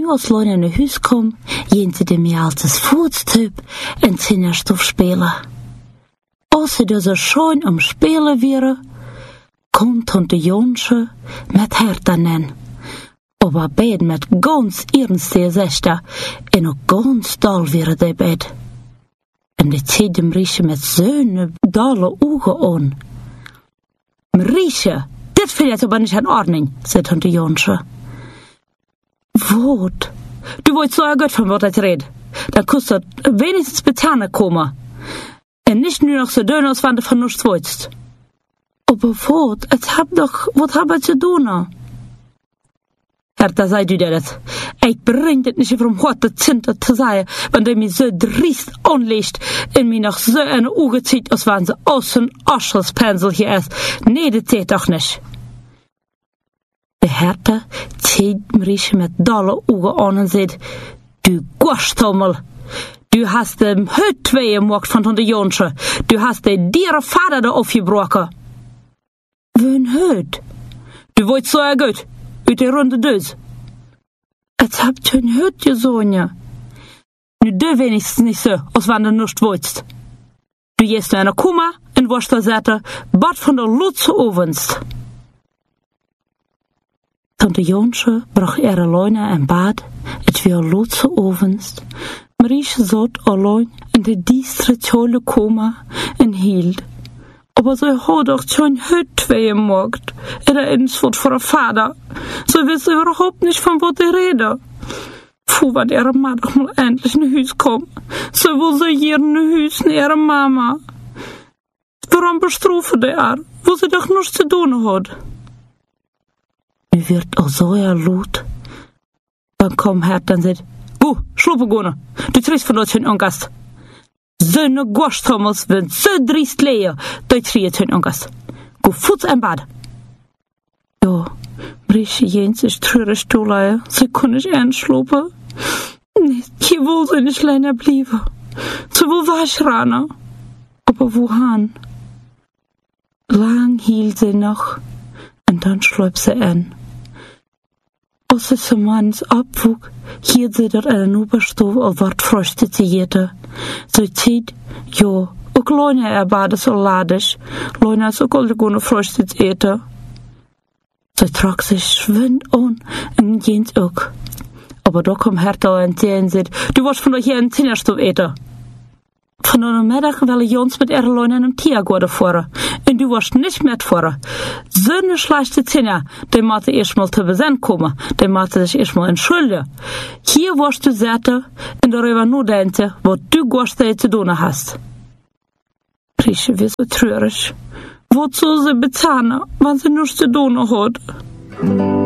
nu als Leute in het huis kom, jent de mij als voetstub en zinnerstof spelen. Als ze dus er schoon spelen wäre, komt Tante Jonsche met hertanen. Aber beid met ganz ernste gezichten en ook ganz dal wäre de beid. En de ziet dem Riesje met zo'n dalle ogen aan. Riesje, dit vind je aber nicht in Ordnung, zei Tante Jonsche. Wat? Du wollt so gut von wat ich red. Da kannst du wenigstens bezahlen kommen. En nicht nur noch so dünn aus, wann du von nichts willst. Aber wat hab ich zu tun? Hertha, sei du dir das. Ich bring das nicht vom Horte Zinter zu sein, wenn du mich so driest anlegst und mich noch so eine Auge zieht, als wenn sie aus ein Aschelspensel hier ist. Nee, das geht doch nicht. De Hertha zieht Marieche mit dolle Augen an und sagt, du Gosthummel, du hast dem Hüt twee gemacht von Tante Jonsche, du hast den dieren Vater da aufgebrochen. Wen Hüt? Du wollt so gut, uit die runde Dös. Es habt schon Hüt gesungen. Nu du wenigstens nicht so, als wenn du nicht wolltest. Du gehst in einer Kummer und wirst da sätter, bad von der Lutze ovens. Tante Jonsche brach ihre Leune in Bad, et wie Lutze ovens. Marieche zat allein in de diestre tjolle Koma en hield. Aber sie hat doch schon Hüt twee gemacht. Er ist wat voor haar vader. Sie wissen überhaupt nicht, von was ich rede. Puh, wenn ihre Mann doch mal endlich in Huis kommt. Sie will sie hier in Huis in ihre Mama. Warum bestrafen die haar, wo sie doch nichts zu tun hat? Nu wird auch so laut. Dann kommt Hertha und sagt, go, schluppen gehen. Du triffst von uns hin Angst. Söne Gosthummels wenn so driest leer, du tritt hin Angst. Go voets in Bad. Ja, Marieche Jens ist traurig tolle. Sie kann nicht einschlafen. Nee, hier will sie nicht länger bleiben. Sie will wegrennen. Aber wohin? Lang hielt sie noch und dann schläft sie ein. Als sie zum Manns abwog, hielt sie dort einen Oberstoff und ward fröstet sie jeder. Sie zieht, ja, ook Leune erbade so ladisch. Leune ist auch alle fröstet eten. Sie trug sich schwind an und Jens auch. Aber da kommt Hertha und sagt, du warst von euch hier in Zinnerstoff eten. Von der Mittag will Jons mit ihrer Leune in einem Tiergarten fahren. Und du warst nicht mitfahren. So eine schlechte Zinner, die musste erst mal zu Besinn kommen. Die musste sich erst mal entschuldigen. Hier warst du sitzen und darüber nachdenken, was du gestern zu tun hast. Rische wird so traurig. Was soll sie bezahlen, wenn sie nichts zu tun hat?